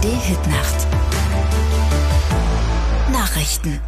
Hitnacht. Nachrichten.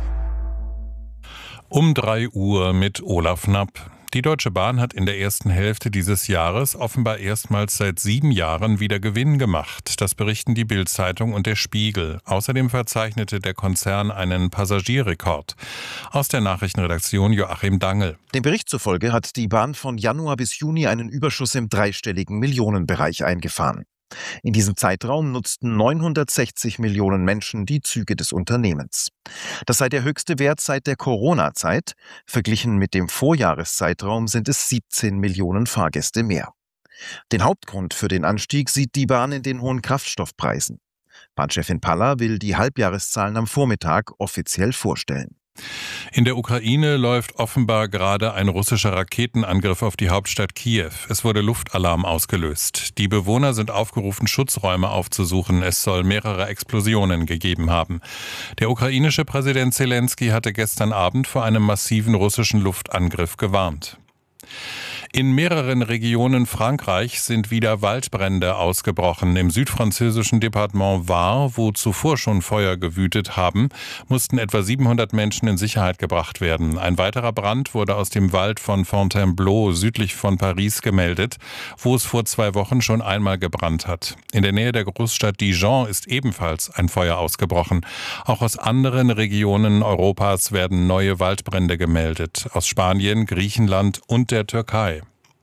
Um 3 Uhr mit Olaf Knapp. Die Deutsche Bahn hat in der ersten Hälfte dieses Jahres offenbar erstmals seit 7 Jahren wieder Gewinn gemacht. Das berichten die Bild-Zeitung und der Spiegel. Außerdem verzeichnete der Konzern einen Passagierrekord. Aus der Nachrichtenredaktion Joachim Dangel. Dem Bericht zufolge hat die Bahn von Januar bis Juni einen Überschuss im dreistelligen Millionenbereich eingefahren. In diesem Zeitraum nutzten 960 Millionen Menschen die Züge des Unternehmens. Das sei der höchste Wert seit der Corona-Zeit. Verglichen mit dem Vorjahreszeitraum sind es 17 Millionen Fahrgäste mehr. Den Hauptgrund für den Anstieg sieht die Bahn in den hohen Kraftstoffpreisen. Bahnchefin Palla will die Halbjahreszahlen am Vormittag offiziell vorstellen. In der Ukraine läuft offenbar gerade ein russischer Raketenangriff auf die Hauptstadt Kiew. Es wurde Luftalarm ausgelöst. Die Bewohner sind aufgerufen, Schutzräume aufzusuchen. Es soll mehrere Explosionen gegeben haben. Der ukrainische Präsident Zelensky hatte gestern Abend vor einem massiven russischen Luftangriff gewarnt. In mehreren Regionen Frankreichs sind wieder Waldbrände ausgebrochen. Im südfranzösischen Departement Var, wo zuvor schon Feuer gewütet haben, mussten etwa 700 Menschen in Sicherheit gebracht werden. Ein weiterer Brand wurde aus dem Wald von Fontainebleau südlich von Paris gemeldet, wo es vor 2 Wochen schon einmal gebrannt hat. In der Nähe der Großstadt Dijon ist ebenfalls ein Feuer ausgebrochen. Auch aus anderen Regionen Europas werden neue Waldbrände gemeldet. Aus Spanien, Griechenland und der Türkei.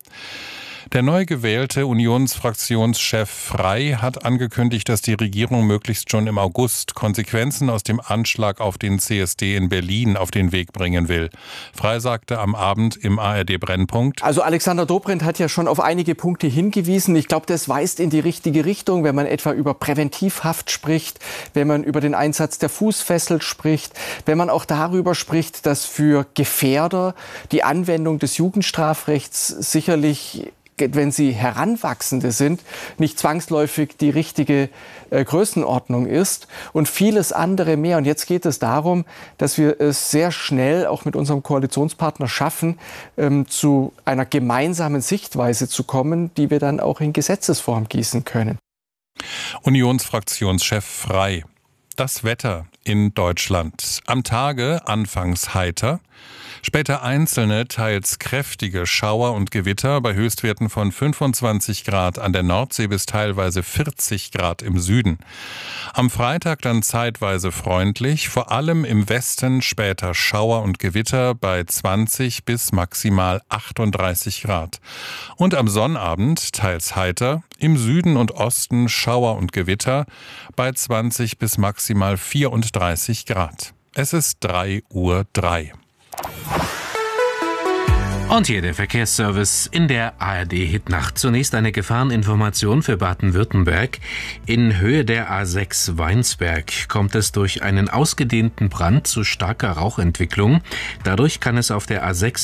Der neu gewählte Unionsfraktionschef Frey hat angekündigt, dass die Regierung möglichst schon im August Konsequenzen aus dem Anschlag auf den CSD in Berlin auf den Weg bringen will. Frey sagte am Abend im ARD-Brennpunkt: Also Alexander Dobrindt hat ja schon auf einige Punkte hingewiesen. Ich glaube, das weist in die richtige Richtung, wenn man etwa über Präventivhaft spricht, wenn man über den Einsatz der Fußfessel spricht, wenn man auch darüber spricht, dass für Gefährder die Anwendung des Jugendstrafrechts sicherlich, wenn sie Heranwachsende sind, nicht zwangsläufig die richtige Größenordnung ist und vieles andere mehr. Und jetzt geht es darum, dass wir es sehr schnell auch mit unserem Koalitionspartner schaffen, zu einer gemeinsamen Sichtweise zu kommen, die wir dann auch in Gesetzesform gießen können. Unionsfraktionschef Frey. Das Wetter in Deutschland. Am Tage anfangs heiter, später einzelne, teils kräftige Schauer und Gewitter bei Höchstwerten von 25 Grad an der Nordsee bis teilweise 40 Grad im Süden. Am Freitag dann zeitweise freundlich, vor allem im Westen später Schauer und Gewitter bei 20 bis maximal 38 Grad. Und am Sonnabend teils heiter, im Süden und Osten Schauer und Gewitter bei 20 bis maximal 34 Grad. Es ist 3:03 Uhr. Und hier der Verkehrsservice in der ARD-Hitnacht. Zunächst eine Gefahreninformation für Baden-Württemberg. In Höhe der A6 Weinsberg kommt es durch einen ausgedehnten Brand zu starker Rauchentwicklung. Dadurch kann es auf der A6